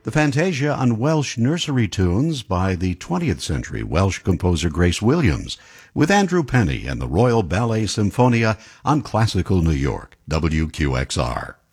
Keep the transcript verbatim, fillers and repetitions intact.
The Fantasia on Welsh Nursery Tunes by the twentieth century Welsh composer Grace Williams, with Andrew Penny and the Royal Ballet Symphonia on Classical New York, W Q X R.